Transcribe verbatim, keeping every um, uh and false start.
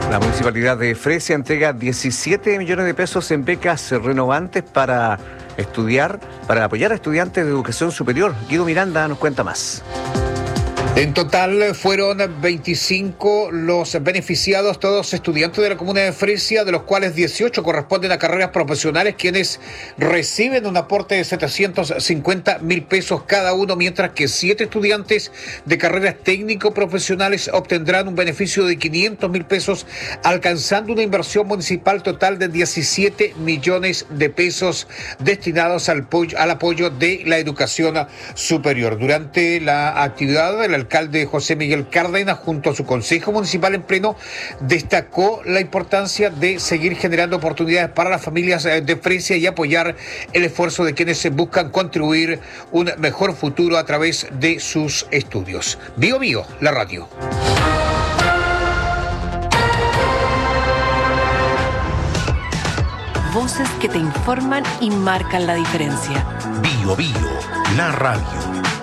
La Municipalidad de Fresia entrega diecisiete millones de pesos en becas renovantes para estudiar, para apoyar a estudiantes de educación superior. Guido Miranda nos cuenta más. En total fueron veinticinco los beneficiados, todos estudiantes de la comuna de Fresia, de los cuales dieciocho corresponden a carreras profesionales, quienes reciben un aporte de setecientos cincuenta mil pesos cada uno, mientras que siete estudiantes de carreras técnico-profesionales obtendrán un beneficio de quinientos mil pesos, alcanzando una inversión municipal total de diecisiete millones de pesos destinados al apoyo, al apoyo de la educación superior. Durante la actividad, el alcalde José Miguel Cárdenas, junto a su consejo municipal en pleno, destacó la importancia de seguir generando oportunidades para las familias de Fresia y apoyar el esfuerzo de quienes buscan contribuir un mejor futuro a través de sus estudios. Bio Bio, la radio. Voces que te informan y marcan la diferencia. Bio Bio, la radio.